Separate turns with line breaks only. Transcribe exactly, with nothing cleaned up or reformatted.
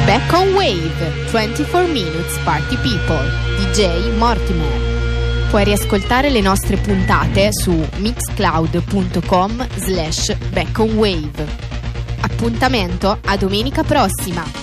Back on Wave, ventiquattro Minutes Party People, D J Mortimer. Puoi riascoltare le nostre puntate su mixcloud.com slash backonwave. Appuntamento a domenica prossima!